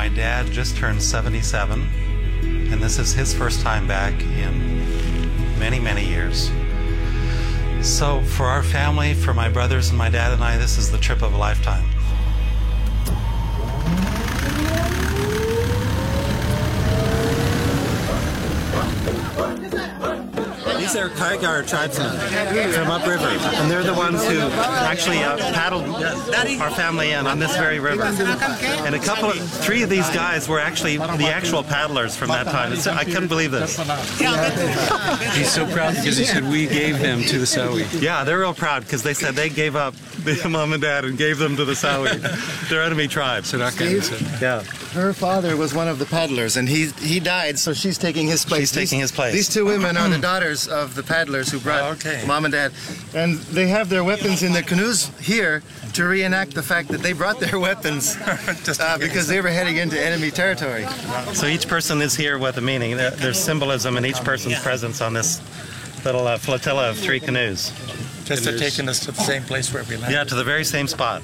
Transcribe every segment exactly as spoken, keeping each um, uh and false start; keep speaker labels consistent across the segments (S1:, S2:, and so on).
S1: my dad just turned seventy-seven, and this is his first time back in many, many years. So for our family, for my brothers and my dad and I, this is the trip of a lifetime.
S2: These are Kaigar tribesmen from upriver, and they're the ones who actually uh, paddled our family in on this very river. And a couple of, three of these guys were actually the actual paddlers from that time. It's, I couldn't believe this.
S3: He's so proud because he said we gave them to the Sawi.
S2: Yeah, they're real proud because they said they gave up the mom and dad and gave them to the Sawi, their enemy tribe. Yeah.
S4: Her father was one of the paddlers, and he he died, so she's taking his place.
S2: She's taking his place.
S4: These two women are the daughters of the paddlers who brought
S2: oh, okay.
S4: mom and dad, and they have their weapons in their canoes here to reenact the fact that they brought their weapons uh, because they were heading into enemy territory.
S2: So each person is here with a meaning. There, there's symbolism in each person's presence on this little uh, flotilla of three canoes.
S5: Just to taking us to the same place where we landed.
S2: Yeah, to the very same spot.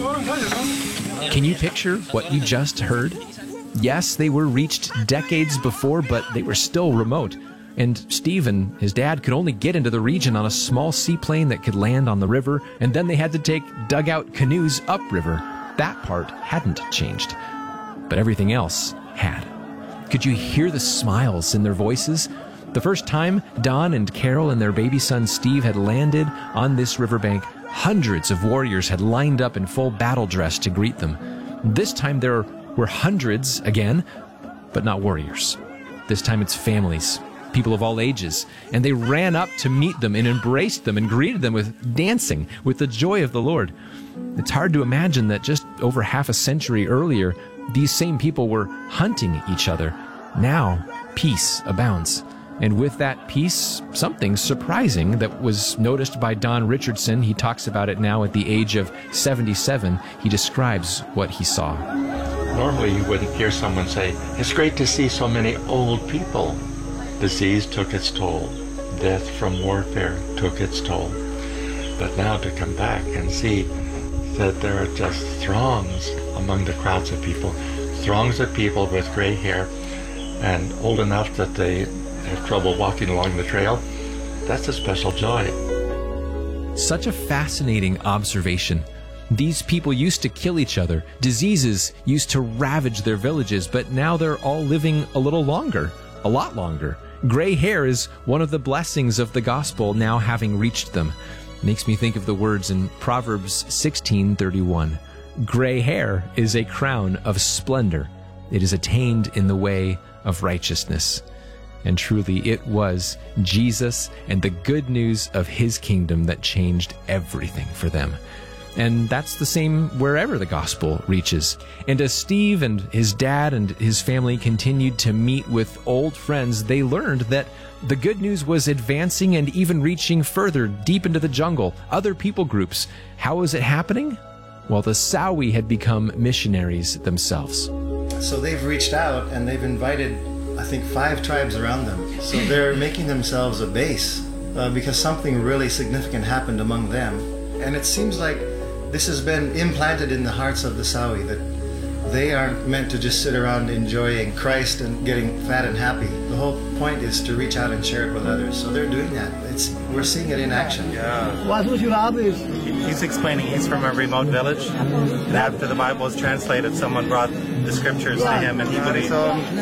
S6: Can you picture what you just heard? Yes, they were reached decades before, but they were still remote. And Steve and his dad could only get into the region on a small seaplane that could land on the river, and then they had to take dugout canoes upriver. That part hadn't changed, but everything else had. Could you hear the smiles in their voices? The first time Don and Carol and their baby son Steve had landed on this riverbank, hundreds of warriors had lined up in full battle dress to greet them. This time there were hundreds again, but not warriors. This time it's families, people of all ages, and they ran up to meet them and embraced them and greeted them with dancing, with the joy of the Lord. It's hard to imagine that just over half a century earlier, these same people were hunting each other. Now, peace abounds. And with that peace, something surprising that was noticed by Don Richardson. He talks about it now at the age of seventy-seven. He describes what he saw.
S7: Normally you wouldn't hear someone say, "It's great to see so many old people." Disease took its toll. Death from warfare took its toll. But now to come back and see that there are just throngs among the crowds of people, throngs of people with gray hair and old enough that they have trouble walking along the trail, that's a special joy.
S6: Such a fascinating observation. These people used to kill each other. Diseases used to ravage their villages, but now they're all living a little longer, a lot longer. Gray hair is one of the blessings of the gospel now having reached them. Makes me think of the words in Proverbs sixteen thirty-one. Gray hair is a crown of splendor. It is attained in the way of righteousness. And truly, it was Jesus and the good news of his kingdom that changed everything for them. And that's the same wherever the gospel reaches. And as Steve and his dad and his family continued to meet with old friends, they learned that the good news was advancing and even reaching further deep into the jungle, other people groups. How was it happening? Well, the Sawi had become missionaries themselves.
S4: So they've reached out and they've invited, I think, five tribes around them. So they're making themselves a base uh, because something really significant happened among them. And it seems like this has been implanted in the hearts of the Sawi, that they aren't meant to just sit around enjoying Christ and getting fat and happy. The whole point is to reach out and share it with others. So they're doing that. It's, we're seeing it in action.
S2: Yeah. He's explaining he's from a remote village, and after the Bible was translated, someone brought the scriptures to him, and he believed.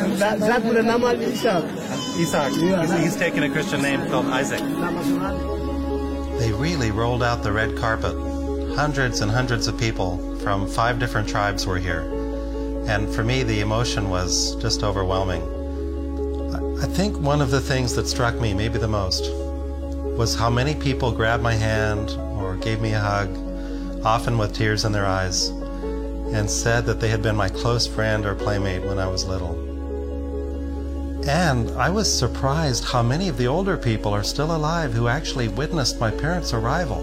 S2: Isaac. He's, he's taken a Christian name called Isaac.
S1: They really rolled out the red carpet. Hundreds and hundreds of people from five different tribes were here. And for me, the emotion was just overwhelming. I think one of the things that struck me, maybe the most, was how many people grabbed my hand or gave me a hug, often with tears in their eyes, and said that they had been my close friend or playmate when I was little. And I was surprised how many of the older people are still alive who actually witnessed my parents' arrival.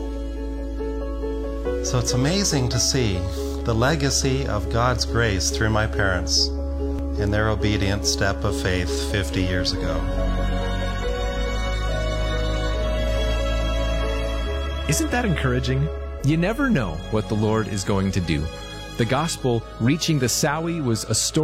S1: So it's amazing to see the legacy of God's grace through my parents in their obedient step of faith fifty years ago.
S6: Isn't that encouraging? You never know what the Lord is going to do. The gospel reaching the Sawi was a story